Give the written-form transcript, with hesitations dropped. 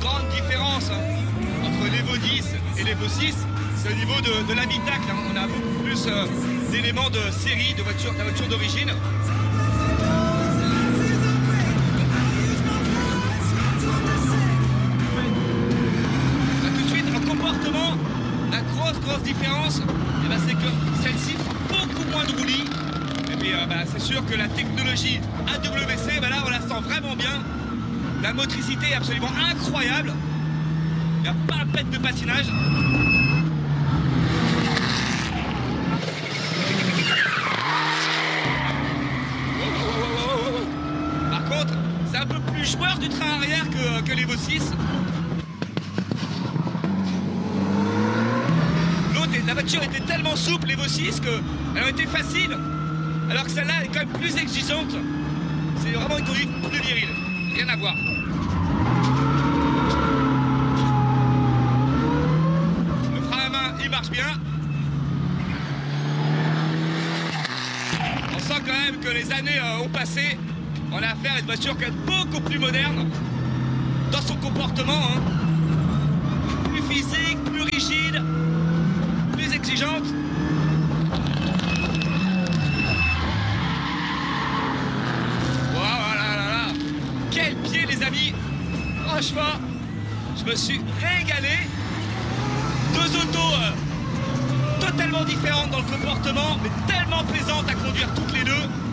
grande différence entre l'Evo 10 et l'Evo 6, c'est au niveau de l'habitacle. On a beaucoup plus d'éléments de série, de la voiture d'origine. Tout de suite, en comportement, la grosse différence, c'est que celle-ci prend beaucoup moins de roulis. Et puis c'est sûr que la technologie AWC, là on la sent vraiment bien. La motricité est absolument incroyable. Il n'y a pas un pet de patinage. Par contre, c'est un peu plus joueur du train arrière que l'Evo 6. La voiture était tellement souple, l'Evo 6, qu'elle a été facile. Alors que celle-là, elle est quand même plus exigeante. C'est vraiment une conduite plus virile. Rien à voir. Le frein à main, il marche bien. On sent quand même que les années ont passé. On a affaire à une voiture quand même beaucoup plus moderne dans son comportement. Plus physique, plus rigide, plus exigeante. Quel pied, les amis! Franchement, je me suis régalé. Deux autos totalement différentes dans le comportement, mais tellement plaisantes à conduire toutes les deux.